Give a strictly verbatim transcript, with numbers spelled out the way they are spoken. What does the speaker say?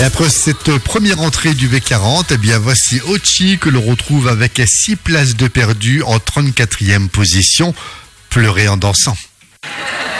Et après cette première entrée du V quarante, eh bien voici Ochi que l'on retrouve avec six places de perdu en trente-quatrième position, Pleurer en dansant.